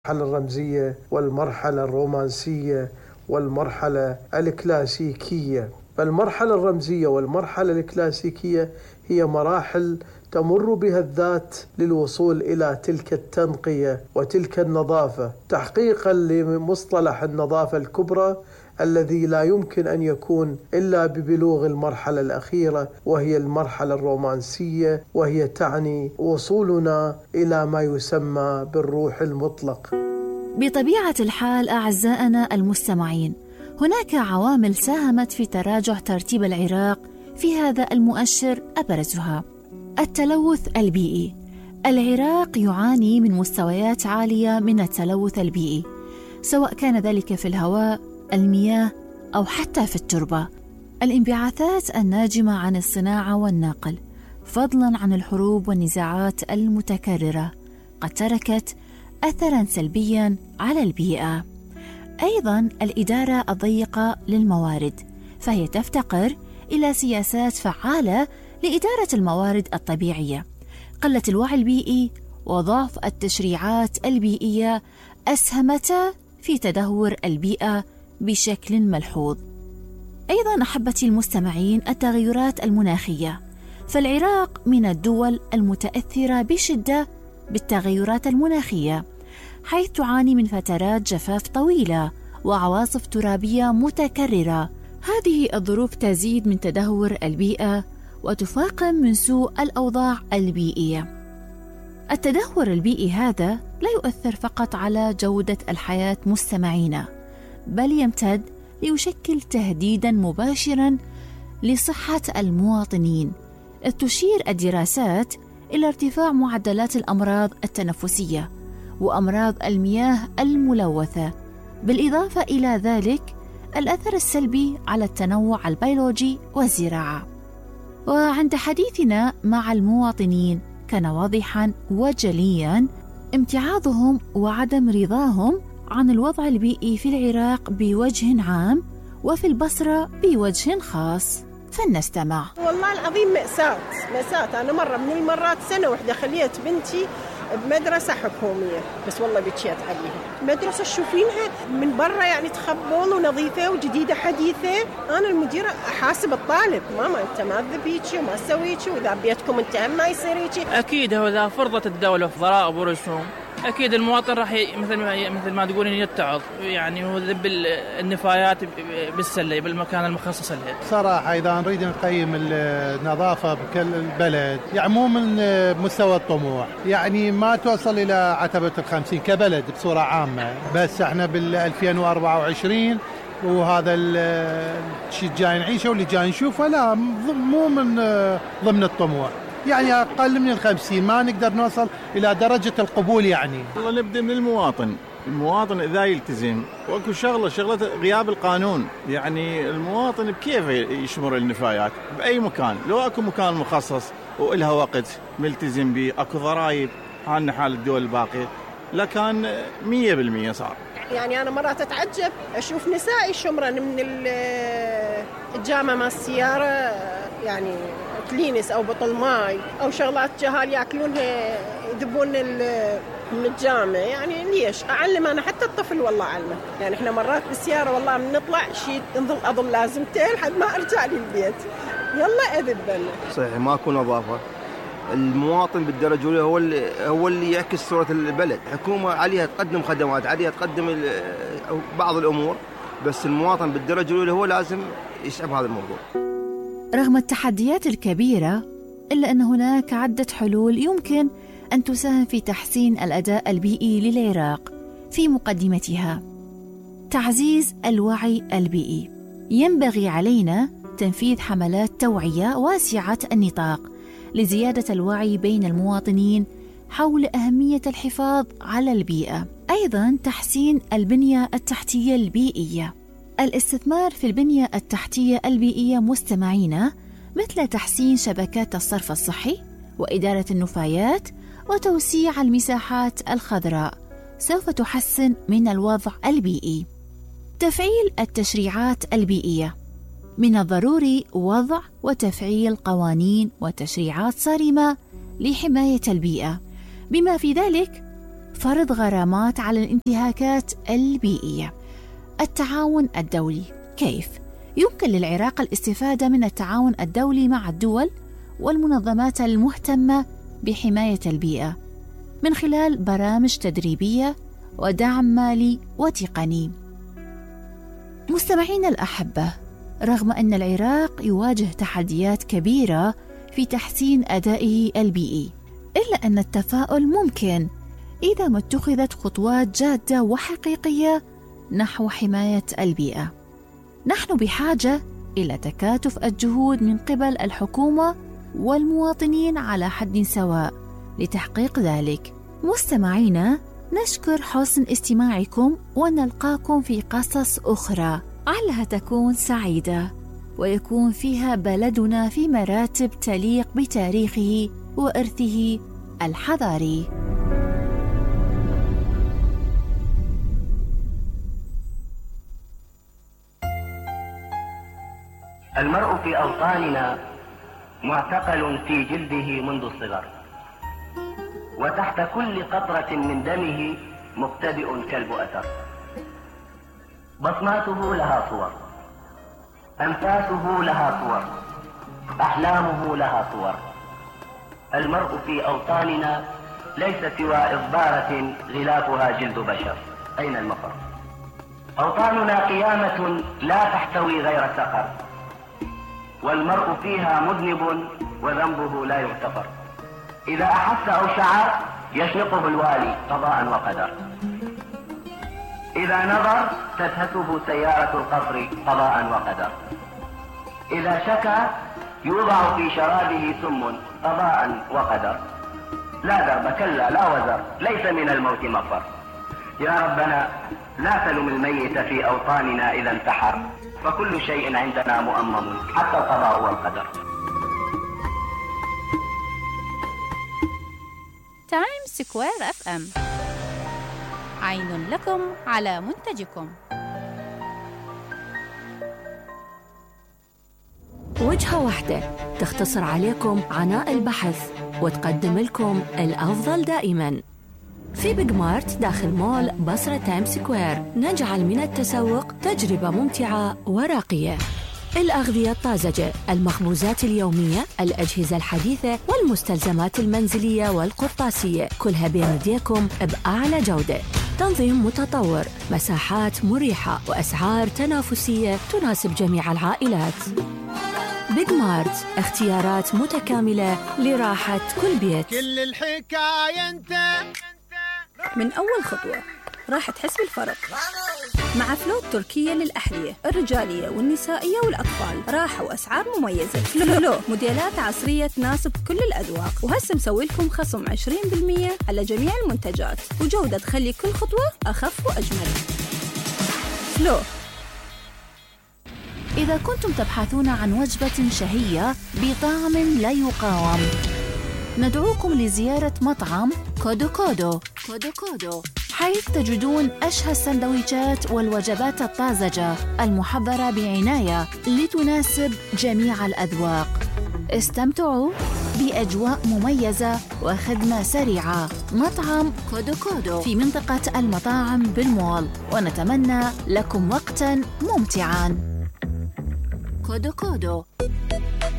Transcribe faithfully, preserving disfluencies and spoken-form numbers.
المرحلة الرمزية والمرحلة الرومانسية والمرحلة الكلاسيكية. فالمرحلة الرمزية والمرحلة الكلاسيكية هي مراحل تمر بها الذات للوصول إلى تلك التنقية وتلك النظافة، تحقيقا لمصطلح النظافة الكبرى الذي لا يمكن أن يكون إلا ببلوغ المرحلة الأخيرة، وهي المرحلة الرومانسية، وهي تعني وصولنا إلى ما يسمى بالروح المطلق. بطبيعة الحال أعزائنا المستمعين، هناك عوامل ساهمت في تراجع ترتيب العراق في هذا المؤشر، أبرزها التلوث البيئي. العراق يعاني من مستويات عالية من التلوث البيئي، سواء كان ذلك في الهواء، المياه، أو حتى في التربة. الانبعاثات الناجمة عن الصناعة والنقل، فضلاً عن الحروب والنزاعات المتكررة، قد تركت أثراً سلبياً على البيئة. أيضاً الإدارة الضيقة للموارد، فهي تفتقر إلى سياسات فعالة لإدارة الموارد الطبيعية. قلة الوعي البيئي وضعف التشريعات البيئية أسهمتا في تدهور البيئة بشكل ملحوظ. أيضاً أحبتي المستمعين، التغيرات المناخية، فالعراق من الدول المتأثرة بشدة بالتغيرات المناخية، حيث تعاني من فترات جفاف طويلة وعواصف ترابية متكررة. هذه الظروف تزيد من تدهور البيئة وتفاقم من سوء الأوضاع البيئية. التدهور البيئي هذا لا يؤثر فقط على جودة الحياة مستمعينا، بل يمتد ليشكل تهديداً مباشراً لصحة المواطنين. إذ تشير الدراسات إلى ارتفاع معدلات الأمراض التنفسية وأمراض المياه الملوثة، بالإضافة إلى ذلك الأثر السلبي على التنوع البيولوجي والزراعة. وعند حديثنا مع المواطنين كان واضحاً وجلياً امتعاضهم وعدم رضاهم عن الوضع البيئي في العراق بوجه عام، وفي البصرة بوجه خاص. فلنستمع. والله العظيم مأساة مأساة. أنا مرة من المرات سنة واحدة خليت بنتي بمدرسة حكومية، بس والله بكيت عليها. مدرسة تشوفينها من برا يعني تخبل ونظيفة وجديدة حديثة. أنا المديرة أحاسب الطالب، ماما أنت ما تذبيكي وما تسويكي، وإذا بيتكم أنت هم ما يصيريكي. أكيد هو إذا فرضت الدولة في ضرائب ورسوم، أكيد المواطن راح مثل ما مثل ما تقولين يتعظ، يعني هو ذب النفايات بالسلة بالمكان المخصص لها. صراحة إذا نريد نقيم النظافة بكل البلد، يعني مو من مستوى الطموح، يعني ما توصل إلى عتبة الخمسين كبلد بصورة عامة، بس احنا بالألفين وأربعة وعشرين وهذا الشيء جاي نعيشه واللي جاي نشوفه لا مو من ضمن الطموح، يعني أقل من الخمسين ما نقدر نوصل إلى درجة القبول. يعني والله نبدأ من المواطن. المواطن إذا يلتزم، وأكو شغلة شغلة غياب القانون، يعني المواطن بكيف يشمر النفايات بأي مكان، لو أكو مكان مخصص وإلها وقت ملتزم به، أكو ضرائب عنا حال الدول الباقية، لكان مية بالمية صار. يعني أنا مرات أتعجب أشوف نسائي شمرا من الجامعة مع السيارة، يعني كلينس أو بطل ماي أو شغلات جهال يأكلونها يذبون من الجامعة. يعني ليش أعلم أنا حتى الطفل؟ والله أعلمه. يعني إحنا مرات بالسيارة والله بنطلع شيء نظل أظل لازمتين لحد ما أرجع للبيت، يلا أذبنا. صحيح ماكو نظافة. المواطن بالدرجة الأولى هو اللي هو اللي يعكس صورة البلد. الحكومة عليها تقدم خدمات، عليها تقدم بعض الأمور، بس المواطن بالدرجة الأولى هو لازم يصعب هذا الموضوع. رغم التحديات الكبيرة، إلا أن هناك عدة حلول يمكن أن تساهم في تحسين الأداء البيئي للعراق. في مقدمتها تعزيز الوعي البيئي. ينبغي علينا تنفيذ حملات توعية واسعة النطاق لزيادة الوعي بين المواطنين حول أهمية الحفاظ على البيئة. أيضاً تحسين البنية التحتية البيئية. الاستثمار في البنية التحتية البيئية مستمعينا، مثل تحسين شبكات الصرف الصحي وإدارة النفايات وتوسيع المساحات الخضراء، سوف تحسن من الوضع البيئي. تفعيل التشريعات البيئية. من الضروري وضع وتفعيل قوانين وتشريعات صارمة لحماية البيئة، بما في ذلك فرض غرامات على الانتهاكات البيئية. التعاون الدولي. كيف يمكن للعراق الاستفادة من التعاون الدولي مع الدول والمنظمات المهتمة بحماية البيئة من خلال برامج تدريبية ودعم مالي وتقني؟ مستمعينا الأحبة، رغم أن العراق يواجه تحديات كبيرة في تحسين أدائه البيئي، إلا أن التفاؤل ممكن إذا ما اتخذت خطوات جادة وحقيقية نحو حماية البيئة. نحن بحاجة إلى تكاتف الجهود من قبل الحكومة والمواطنين على حد سواء لتحقيق ذلك. مستمعينا، نشكر حسن استماعكم ونلقاكم في قصص أخرى علها تكون سعيدة ويكون فيها بلدنا في مراتب تليق بتاريخه وإرثه الحضاري. المرء في أوطاننا معتقل في جلده منذ الصغر، وتحت كل قطرة من دمه مبتدئ كلب أثر. بصماته لها صور، أنفاسه لها صور، أحلامه لها صور. المرء في أوطاننا ليس سوى إضبارة غلافها جلد بشر. أين المفر؟ أوطاننا قيامة لا تحتوي غير سقر، والمرء فيها مذنب وذنبه لا يغتفر. إذا أحس أو شعر يشنقه الوالي قضاء وقدر. إذا نظر تدهسه سيارة القصر قضاء وقدر. إذا شكى يوضع في شرابه سم قضاء وقدر. لا درب كلا لا وزر، ليس من الموت مفر. يا ربنا لا تلم الميت في أوطاننا إذا انتحر، فكل شيء عندنا مؤمم حتى القضاء والقدر. تايم سكوير اف ام، عين لكم على منتجكم. وجهة واحدة تختصر عليكم عناء البحث وتقدم لكم الأفضل دائماً. في بيج مارت داخل مول بصرة تايم سكوير نجعل من التسوق تجربة ممتعة وراقية. الأغذية الطازجة، المخبوزات اليومية، الأجهزة الحديثة والمستلزمات المنزلية والقرطاسية، كلها بين يديكم بأعلى جودة. تنظيم متطور، مساحات مريحة وأسعار تنافسية تناسب جميع العائلات. بيج مارت، اختيارات متكاملة لراحة كل بيت. كل الحكاية انت من أول خطوة راح تحس بالفرق مع فلو تركية للأحذية الرجالية والنسائية والأطفال. راحة وأسعار مميزة. فلو موديلات عصرية تناسب كل الأذواق، وهسه مسوي لكم خصم عشرين بالمية على جميع المنتجات، وجودة تخلي كل خطوة أخف وأجمل. فلو. إذا كنتم تبحثون عن وجبة شهية بطعم لا يقاوم، ندعوكم لزيارة مطعم كودو كودو كودو كودو، حيث تجدون أشهى السندويشات والوجبات الطازجة المحضرة بعناية لتناسب جميع الأذواق. استمتعوا بأجواء مميزة وخدمة سريعة. مطعم كودو كودو في منطقة المطاعم بالمول، ونتمنى لكم وقتاً ممتعاً. كودو كودو.